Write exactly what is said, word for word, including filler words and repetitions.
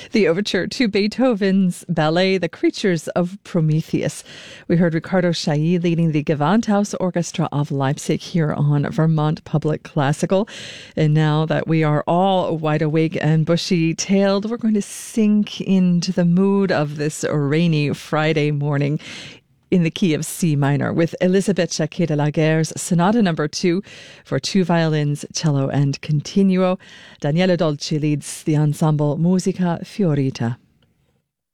The overture to Beethoven's ballet, The Creatures of Prometheus. We heard Ricardo Chailly leading the Gewandhaus Orchestra of Leipzig here on Vermont Public Classical. And now that we are all wide awake and bushy-tailed, we're going to sink into the mood of this rainy Friday morning in the key of C minor with Elisabeth Jacquet de la Guerre's Sonata Number Two for two violins, cello and continuo. Daniele Dolci leads the ensemble Musica Fiorita.